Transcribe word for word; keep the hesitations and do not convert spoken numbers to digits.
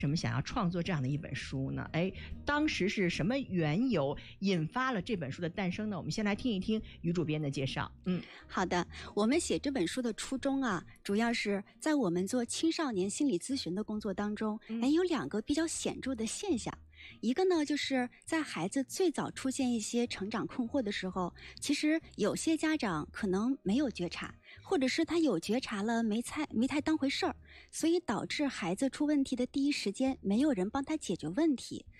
什么想要创作这样的一本书呢？哎，当时是什么缘由引发了这本书的诞生呢？我们先来听一听于主编的介绍。嗯， 好的，我们写这本书的初衷啊，主要是在我们做青少年心理咨询的工作当中，哎，有两个比较显著的现象。一个呢，就是在孩子最早出现一些成长困惑的时候，其实有些家长可能没有觉察，或者是他有觉察了没太没太当回事儿，所以导致孩子出问题的第一时间没有人帮他解决问题，